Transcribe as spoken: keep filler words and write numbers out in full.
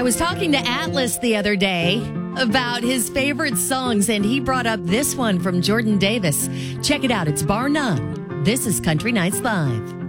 I was talking to Atlas the other day about his favorite songs, and he brought up this one from Jordan Davis. Check it out. It's Bar None. This is Country Nights Live.